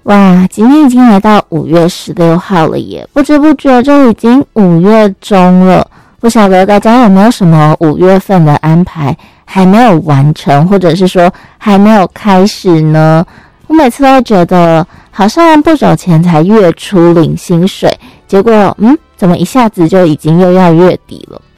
哇，今天已经来到5月16号了耶，不知不觉就已经5月中了。不晓得大家有没有什么5月份的安排还没有完成，或者是说还没有开始呢？我每次都觉得好像不久前才月初领薪水，结果怎么一下子就已经又要月底了？